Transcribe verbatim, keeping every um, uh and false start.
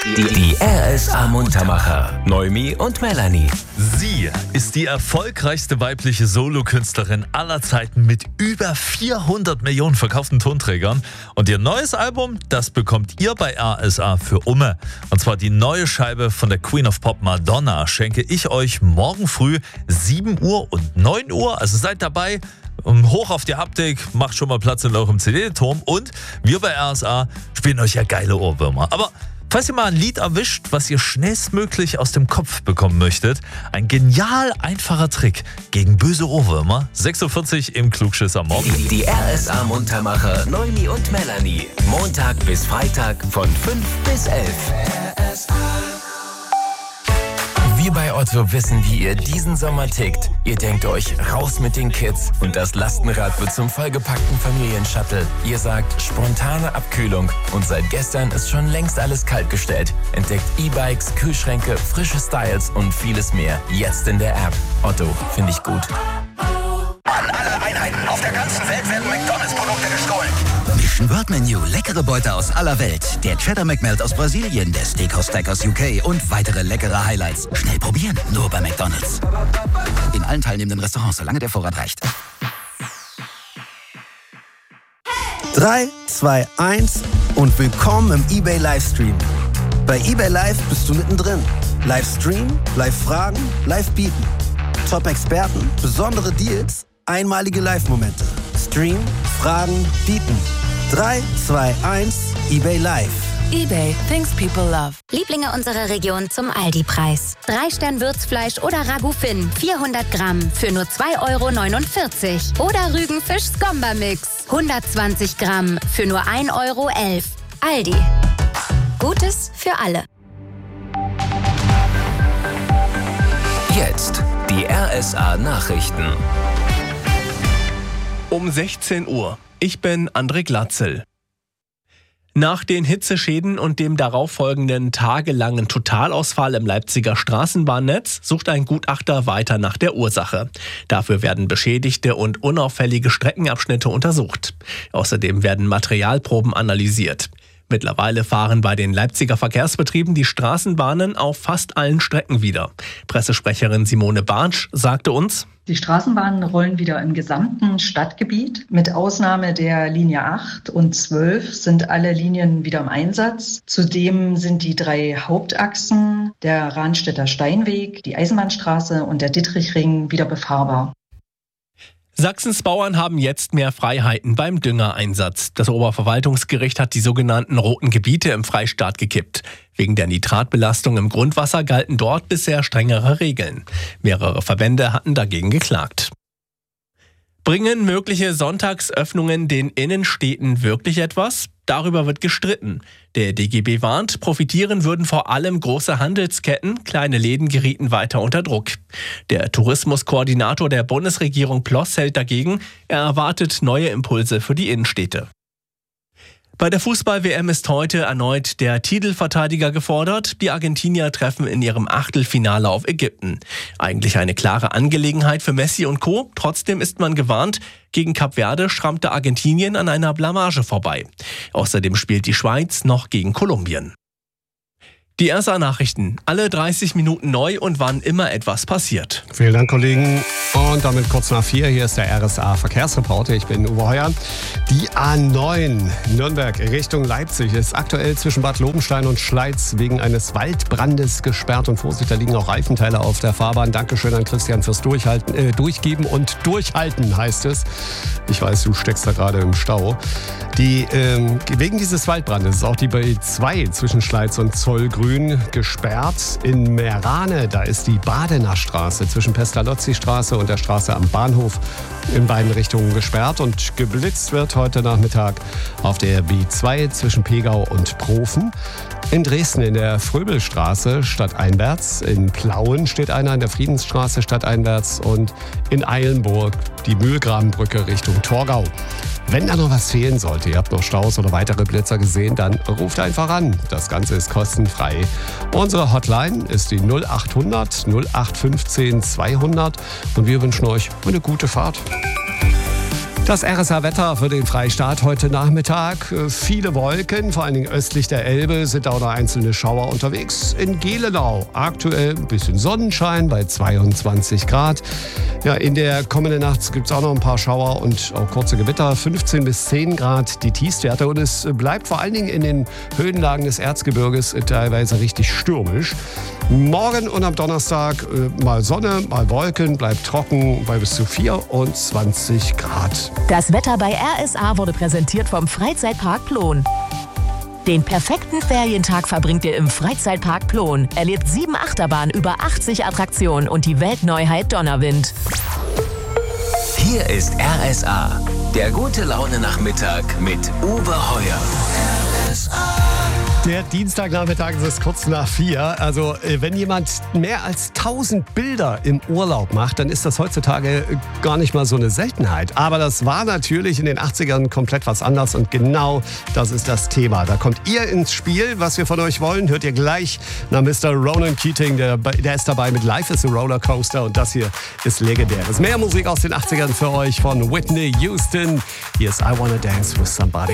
Die, die R S A-Muntermacher. Noemi und Melanie. Sie ist die erfolgreichste weibliche Solokünstlerin aller Zeiten mit über vierhundert Millionen verkauften Tonträgern. Und ihr neues Album, das bekommt ihr bei R S A für Umme. Und zwar die neue Scheibe von der Queen of Pop Madonna schenke ich euch morgen früh sieben Uhr und neun Uhr. Also seid dabei. Hoch auf die Haptik, macht schon mal Platz in eurem C D-Turm und wir bei R S A spielen euch ja geile Ohrwürmer. Aber falls ihr mal ein Lied erwischt, was ihr schnellstmöglich aus dem Kopf bekommen möchtet, ein genial einfacher Trick gegen böse Ohrwürmer. sechs Uhr vierzig im Klugschisser Morgen. Die, die R S A-Muntermacher Noemi und Melanie. Montag bis Freitag von fünf bis elf. R S A. Wir bei Otto wissen, wie ihr diesen Sommer tickt. Ihr denkt euch, raus mit den Kids und das Lastenrad wird zum vollgepackten Familienshuttle. Ihr sagt, spontane Abkühlung und seit gestern ist schon längst alles kaltgestellt. Entdeckt E-Bikes, Kühlschränke, frische Styles und vieles mehr. Jetzt in der App. Otto, finde ich gut. An alle Einheiten auf der ganzen Welt werden McDonalds-Produkte gestohlen. Mission World Menu, leckere Beute aus aller Welt. Der Cheddar McMelt aus Brasilien, der Steakhouse Stack aus U K und weitere leckere Highlights. Schnell probieren, nur bei McDonalds. In allen teilnehmenden Restaurants, solange der Vorrat reicht. drei, zwei, eins und willkommen im eBay Livestream. Bei eBay Live bist du mittendrin. Livestream, Live-Fragen, Live-Bieten. Top-Experten, besondere Deals, einmalige Live-Momente. Stream, Fragen, Bieten. drei, zwei, eins, eBay Live. eBay, things people love. Lieblinge unserer Region zum Aldi-Preis. Drei Stern Würzfleisch oder Ragout Finn, vierhundert Gramm für nur zwei Euro neunundvierzig. Oder Rügenfisch Skomba-Mix, hundertzwanzig Gramm für nur ein Euro elf. Aldi. Gutes für alle. Jetzt die R S A-Nachrichten. Um sechzehn Uhr. Ich bin André Glatzel. Nach den Hitzeschäden und dem darauffolgenden tagelangen Totalausfall im Leipziger Straßenbahnnetz sucht ein Gutachter weiter nach der Ursache. Dafür werden beschädigte und unauffällige Streckenabschnitte untersucht. Außerdem werden Materialproben analysiert. Mittlerweile fahren bei den Leipziger Verkehrsbetrieben die Straßenbahnen auf fast allen Strecken wieder. Pressesprecherin Simone Bartsch sagte uns: Die Straßenbahnen rollen wieder im gesamten Stadtgebiet. Mit Ausnahme der Linie acht und zwölf sind alle Linien wieder im Einsatz. Zudem sind die drei Hauptachsen, der Rahnstädter Steinweg, die Eisenbahnstraße und der Dittrichring wieder befahrbar. Sachsens Bauern haben jetzt mehr Freiheiten beim Düngereinsatz. Das Oberverwaltungsgericht hat die sogenannten roten Gebiete im Freistaat gekippt. Wegen der Nitratbelastung im Grundwasser galten dort bisher strengere Regeln. Mehrere Verbände hatten dagegen geklagt. Bringen mögliche Sonntagsöffnungen den Innenstädten wirklich etwas? Darüber wird gestritten. Der D G B warnt, profitieren würden vor allem große Handelsketten, kleine Läden gerieten weiter unter Druck. Der Tourismuskoordinator der Bundesregierung Ploss hält dagegen, er erwartet neue Impulse für die Innenstädte. Bei der Fußball-W M ist heute erneut der Titelverteidiger gefordert. Die Argentinier treffen in ihrem Achtelfinale auf Ägypten. Eigentlich eine klare Angelegenheit für Messi und Co. Trotzdem ist man gewarnt, gegen Kap Verde schrammte Argentinien an einer Blamage vorbei. Außerdem spielt die Schweiz noch gegen Kolumbien. Die R S A-Nachrichten, alle dreißig Minuten neu und wann immer etwas passiert. Vielen Dank, Kollegen. Und damit kurz nach vier, hier ist der R S A-Verkehrsreporter. Ich bin Uwe Heuer. Die A neun Nürnberg Richtung Leipzig ist aktuell zwischen Bad Lobenstein und Schleiz wegen eines Waldbrandes gesperrt. Und Vorsicht, da liegen auch Reifenteile auf der Fahrbahn. Dankeschön an Christian fürs Durchhalten, äh, Durchgeben und Durchhalten, heißt es. Ich weiß, du steckst da gerade im Stau. Die, ähm, wegen dieses Waldbrandes ist auch die B zwei zwischen Schleiz und Zollgrün gesperrt. In Meerane, da ist die Badener Straße zwischen Pestalozzi-Straße und der Straße am Bahnhof in beiden Richtungen gesperrt. Und geblitzt wird heute Nachmittag auf der B zwei zwischen Pegau und Profen. In Dresden in der Fröbelstraße stadteinwärts. In Plauen steht einer in der Friedensstraße stadteinwärts. Und in Eilenburg die Mühlgrabenbrücke Richtung Torgau. Wenn da noch was fehlen sollte, ihr habt noch Staus oder weitere Blitzer gesehen, dann ruft einfach an. Das Ganze ist kostenfrei. Unsere Hotline ist die null acht hundert null acht fünfzehn zweihundert und wir wünschen euch eine gute Fahrt. Das R S A-Wetter für den Freistaat heute Nachmittag. Viele Wolken, vor allen Dingen östlich der Elbe sind auch noch einzelne Schauer unterwegs. In Gelenau aktuell ein bisschen Sonnenschein bei zweiundzwanzig Grad. Ja, in der kommenden Nacht gibt es auch noch ein paar Schauer und auch kurze Gewitter. fünfzehn bis zehn Grad die Tiefstwerte. Und es bleibt vor allen Dingen in den Höhenlagen des Erzgebirges teilweise richtig stürmisch. Morgen und am Donnerstag äh, mal Sonne, mal Wolken, bleibt trocken bei bis zu vierundzwanzig Grad. Das Wetter bei R S A wurde präsentiert vom Freizeitpark Plon. Den perfekten Ferientag verbringt ihr im Freizeitpark Plon. Erlebt sieben Achterbahnen, über achtzig Attraktionen und die Weltneuheit Donnerwind. Hier ist R S A, der gute Laune-Nachmittag mit Uwe Heuer. R S A. Der Dienstagnachmittag ist es kurz nach vier. Also wenn jemand mehr als tausend Bilder im Urlaub macht, dann ist das heutzutage gar nicht mal so eine Seltenheit. Aber das war natürlich in den achtzigern komplett was anderes und genau das ist das Thema. Da kommt ihr ins Spiel. Was wir von euch wollen, hört ihr gleich nach Mister Ronan Keating. Der, der ist dabei mit Life is a Rollercoaster und das hier ist legendäres. Mehr Musik aus den achtzigern für euch von Whitney Houston. Hier ist I Wanna Dance with Somebody.